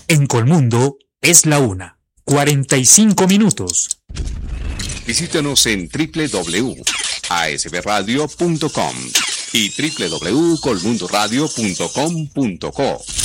En Colmundo es la 1:45. Visítanos en www.asbradio.com y www.colmundoradio.com.co.